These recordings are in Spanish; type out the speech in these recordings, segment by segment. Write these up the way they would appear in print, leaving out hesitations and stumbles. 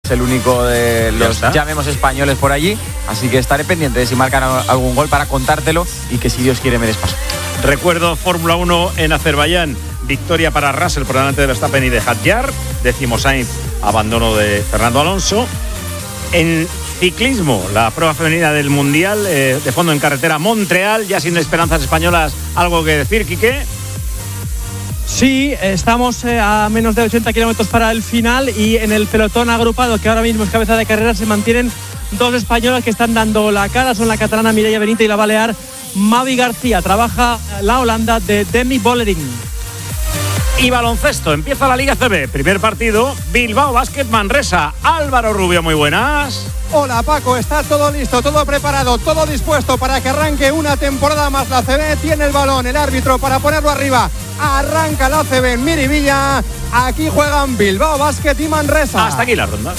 Es el único de los, llamemos, españoles por allí. Así que estaré pendiente de si marcan algún gol para contártelo y que, si Dios quiere, me des paso. Recuerdo Fórmula 1 en Azerbaiyán. Victoria para Russell por delante de Verstappen y de Hadjar. 10º Sainz, abandono de Fernando Alonso. En ciclismo, la prueba femenina del Mundial, de fondo en carretera, Montreal, ya sin esperanzas españolas. ¿Algo que decir, Quique? Sí, estamos a menos de 80 kilómetros para el final y en el pelotón agrupado, que ahora mismo es cabeza de carrera, se mantienen dos españolas que están dando la cara. Son la catalana Mireia Benítez y la balear Mavi García. Trabaja la Holanda de Demi Vollering. Y baloncesto, empieza la Liga CB. Primer partido, Bilbao Basket Manresa. Álvaro Rubio, muy buenas. Hola Paco, está todo listo, todo preparado, todo dispuesto para que arranque una temporada más la CB. Tiene el balón el árbitro para ponerlo arriba. Arranca la CB en Miribilla. Aquí juegan Bilbao Basket y Manresa. Hasta aquí la ronda.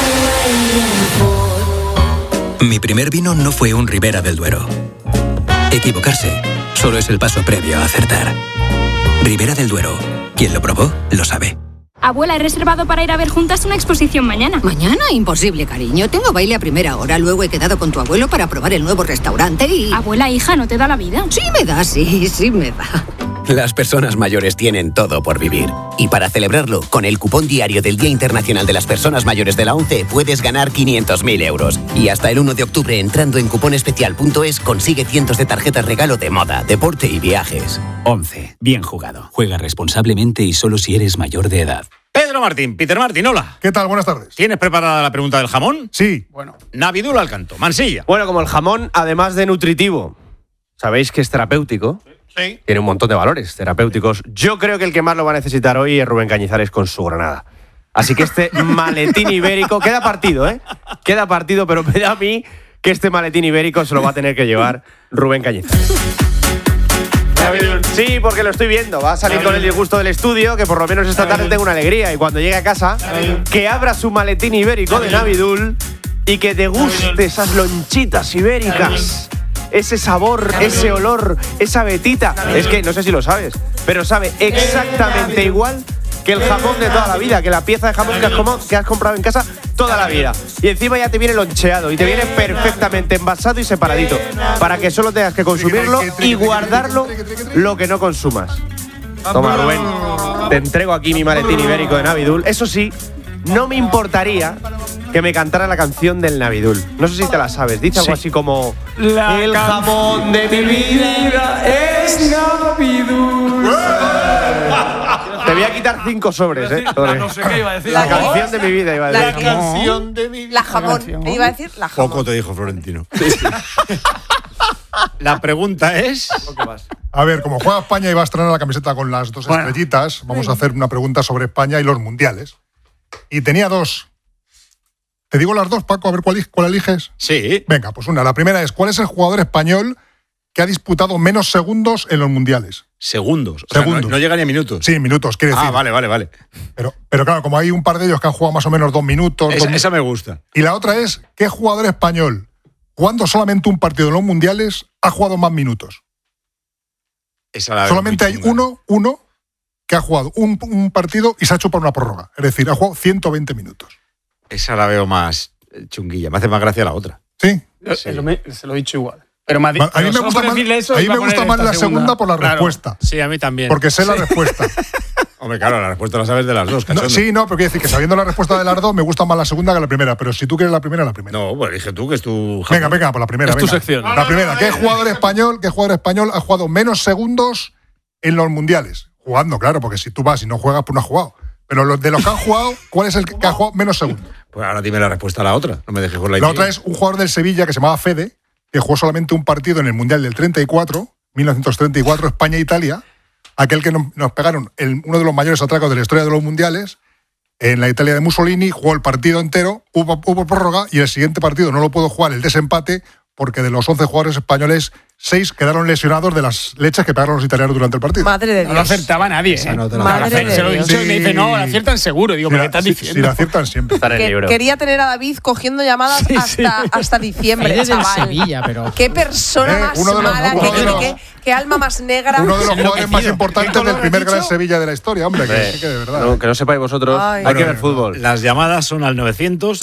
Mi primer vino no fue un Ribera del Duero. Equivocarse solo es el paso previo a acertar. Ribera del Duero. Quien lo probó, lo sabe. Abuela, he reservado para ir a ver juntas una exposición mañana. ¿Mañana? Imposible, cariño. Tengo baile a primera hora. Luego he quedado con tu abuelo para probar el nuevo restaurante y... Abuela, hija, ¿no te da la vida? Sí me da, sí me da. Las personas mayores tienen todo por vivir. Y para celebrarlo, con el cupón diario del Día Internacional de las Personas Mayores de la ONCE, puedes ganar 500.000 euros. Y hasta el 1 de octubre, entrando en cuponespecial.es, consigue cientos de tarjetas regalo de moda, deporte y viajes. ONCE. Bien jugado. Juega responsablemente y solo si eres mayor de edad. Pedro Martín, Peter Martín, hola. ¿Qué tal? Buenas tardes. ¿Tienes preparada la pregunta del jamón? Sí. Bueno. Navidul al canto. Mansilla. Bueno, como el jamón, además de nutritivo, sabéis que es terapéutico. Sí. Tiene un montón de valores terapéuticos. Yo creo que el que más lo va a necesitar hoy es Rubén Cañizares con su Granada. Así que este maletín ibérico... Queda partido, ¿eh? Queda partido, pero me da a mí que este maletín ibérico se lo va a tener que llevar Rubén Cañizares. Sí, porque lo estoy viendo. Va a salir con el disgusto del estudio, que por lo menos esta tarde tengo una alegría. Y cuando llegue a casa, que abra su maletín ibérico de Navidul y que deguste esas lonchitas ibéricas. Ese sabor, ese olor, esa vetita. Es que no sé si lo sabes, pero sabe exactamente igual que el jamón de toda la vida, que la pieza de jamón que has comprado en casa toda la vida. Y encima ya te viene loncheado y te viene perfectamente envasado y separadito, para que solo tengas que consumirlo y guardarlo lo que no consumas. Toma, Rubén, te entrego aquí mi maletín ibérico de Navidul. Eso sí, no me importaría que me cantara la canción del Navidul. No sé si te la sabes. Dice algo así como... El jamón de mi vida es Navidul. Te voy a quitar 5 sobres, ¿eh? No sé qué iba a decir. La canción de mi vida iba a decir. La canción de mi vida. La jamón. Iba a decir la jamón. Poco te dijo Florentino. La pregunta es... A ver, como juega España y va a estrenar la camiseta con las dos estrellitas, vamos a hacer una pregunta sobre España y los mundiales. Y tenía dos. ¿Te digo las dos, Paco? A ver cuál eliges. Sí. Venga, pues una. La primera es, ¿cuál es el jugador español que ha disputado menos segundos en los mundiales? Segundos. O Segundos. Sea, no llegan ni a minutos. Sí, minutos, quiere decir. Ah, vale. Pero claro, como hay un par de ellos que han jugado más o menos 2 minutos. Esa me gusta. Y la otra es, ¿qué jugador español, jugando solamente un partido en los mundiales, ha jugado más minutos? Solamente hay uno que ha jugado un partido y se ha hecho por una prórroga. Es decir, ha jugado 120 minutos. Esa la veo más chunguilla. Me hace más gracia la otra. ¿Sí? Se lo he dicho igual. Pero a mí me gusta más la segunda por la respuesta. Sí, a mí también. Porque sé la respuesta. Hombre, claro, la respuesta la sabes de las dos, cachondo. No, pero quiero decir que sabiendo la respuesta de las dos me gusta más la segunda que la primera. Pero si tú quieres la primera, la primera. No, pues elige tú, que es tu... Venga, por la primera. Es tu sección. La primera. ¿Qué jugador español ha jugado menos segundos en los mundiales? Jugando, claro, porque si tú vas y no juegas, pues no has jugado. Pero de los que han jugado, ¿cuál es el que ha jugado menos segundos? Pues ahora dime la respuesta a la otra. No me dejes con la idea. La otra es un jugador del Sevilla que se llamaba Fede, que jugó solamente un partido en el Mundial del 1934, España-Italia, aquel que nos pegaron uno de los mayores atracos de la historia de los mundiales, en la Italia de Mussolini, jugó el partido entero, hubo prórroga, y el siguiente partido no lo pudo jugar, el desempate, porque de los 11 jugadores españoles, 6 quedaron lesionados de las leches que pegaron los italianos durante el partido. Madre de Dios. No lo acertaba nadie. Madre de Se lo he Dios. dicho y me dice, no, lo aciertan seguro. Digo, ¿pero qué estás diciendo? Sí, lo aciertan siempre. Quería tener a David cogiendo llamadas hasta diciembre. Eres del Sevilla, pero... Qué persona más mala, qué alma más negra. Uno de los jugadores más importantes del primer gran Sevilla de la historia, hombre, que de verdad. Que no sepáis vosotros, hay que ver fútbol. Las llamadas son al 900